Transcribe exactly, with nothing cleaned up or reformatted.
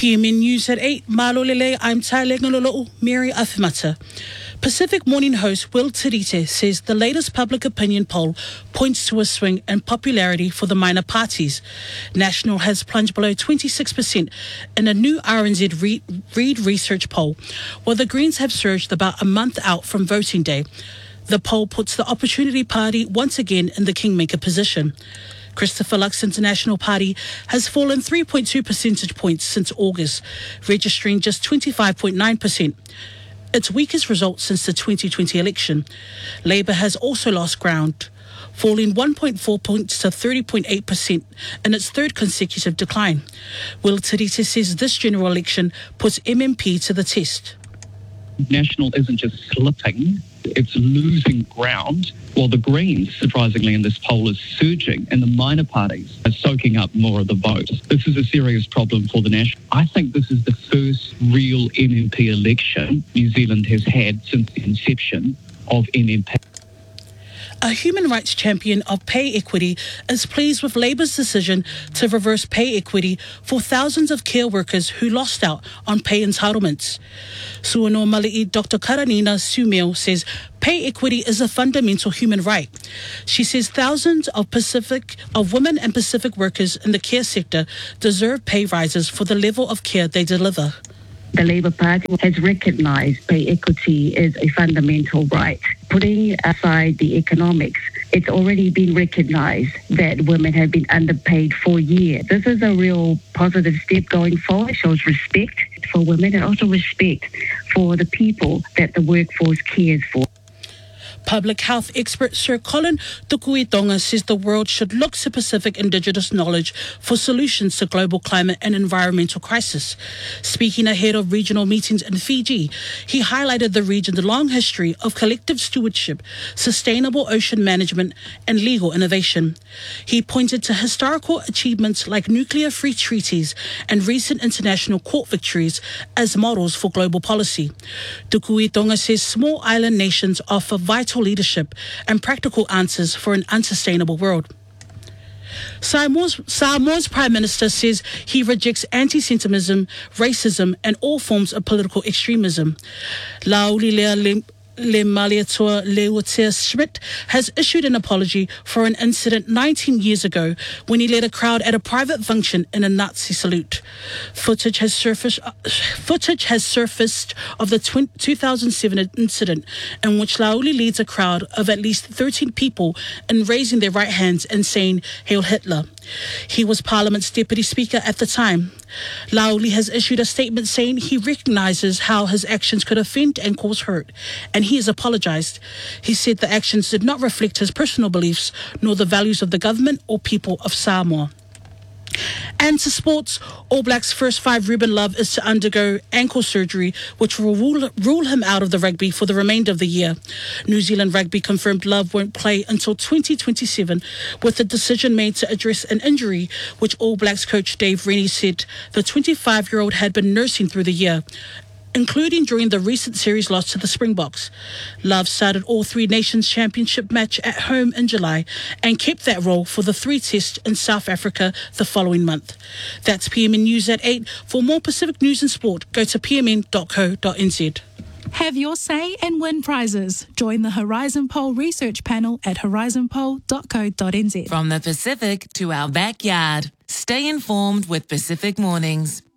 P M N News at eight, Malolele, I'm Tailengalolo, Mary Afimata. Pacific Morning host Will Tirite says the latest public opinion poll points to a swing in popularity for the minor parties. National has plunged below twenty-six percent in a new R N Z Reid Research poll, while the Greens have surged about a month out from voting day. The poll puts the Opportunity Party once again in the kingmaker position. Christopher Luxon's International Party has fallen three point two percentage points since August, registering just twenty-five point nine percent. Its weakest result since the twenty twenty election. Labour has also lost ground, falling one point four points to thirty point eight percent in its third consecutive decline. Will Tirite says this general election puts M M P to the test. National isn't just slipping, it's losing ground, while the Greens, surprisingly in this poll, is surging and the minor parties are soaking up more of the vote. This is a serious problem for the National. I think this is the first real M M P election New Zealand has had since the inception of M M P. A human rights champion of pay equity is pleased with Labour's decision to reverse pay equity for thousands of care workers who lost out on pay entitlements. Suano Mali'i Doctor Karanina Sumio says pay equity is a fundamental human right. She says thousands of Pacific of women and Pacific workers in the care sector deserve pay rises for the level of care they deliver. The Labour Party has recognised pay equity is a fundamental right. Putting aside the economics, it's already been recognised that women have been underpaid for years. This is a real positive step going forward. It shows respect for women and also respect for the people that the workforce cares for. Public health expert Sir Colin Tukuitonga says the world should look to Pacific Indigenous knowledge for solutions to global climate and environmental crisis. Speaking ahead of regional meetings in Fiji, he highlighted the region's long history of collective stewardship, sustainable ocean management, and legal innovation. He pointed to historical achievements like nuclear-free treaties and recent international court victories as models for global policy. Tukuitonga says small island nations offer vital leadership and practical answers for an unsustainable world. Samoa's, Samoa's Prime Minister says he rejects anti-Semitism, racism and all forms of political extremism. Laulilea Le Maliatua Leutea Schmidt has issued an apology for an incident nineteen years ago when he led a crowd at a private function in a Nazi salute. Footage has surfaced, uh, footage has surfaced of the two thousand seven incident in which Lauli leads a crowd of at least thirteen people in raising their right hands and saying Hail Hitler. He was Parliament's Deputy Speaker at the time. Lauli has issued a statement saying he recognises how his actions could offend and cause hurt, and he has apologised. He said the actions did not reflect his personal beliefs nor the values of the government or people of Samoa. And to sports, All Blacks first five Ruben Love is to undergo ankle surgery, which will rule, rule him out of the rugby for the remainder of the year. New Zealand Rugby confirmed Love won't play until twenty twenty-seven, with the decision made to address an injury which All Blacks coach Dave Rennie said the twenty-five-year-old had been nursing through the year, including during the recent series loss to the Springboks. Love started all three Nations Championship match at home in July and kept that role for the three tests in South Africa the following month. That's P M N News at eight. For more Pacific news and sport, go to p m n dot co dot n z. Have your say and win prizes. Join the Horizon Poll research panel at horizon poll dot co dot n z. From the Pacific to our backyard, stay informed with Pacific Mornings.